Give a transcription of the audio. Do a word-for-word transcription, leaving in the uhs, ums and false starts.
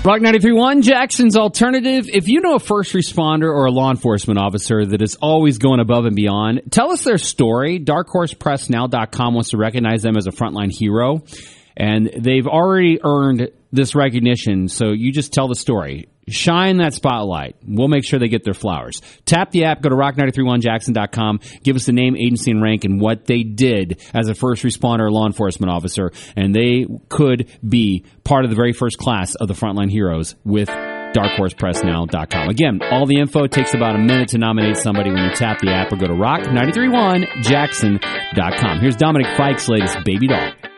Rock ninety-three point one, Jackson's Alternative. If you know a first responder or a law enforcement officer that is always going above and beyond, tell us their story. dark horse press now dot com wants to recognize them as a frontline hero, and they've already earned this recognition, so you just tell the story. Shine that spotlight. We'll make sure they get their flowers. Tap the app, go to rock nine three one jackson dot com, give us the name, agency, and rank, and what they did as a first responder or law enforcement officer, and they could be part of the very first class of the Frontline Heroes with dark horse press now dot com. Again, all the info takes about a minute to nominate somebody when you tap the app, or go to rock nine three one jackson dot com. Here's Dominic Fike's latest Baby Doll.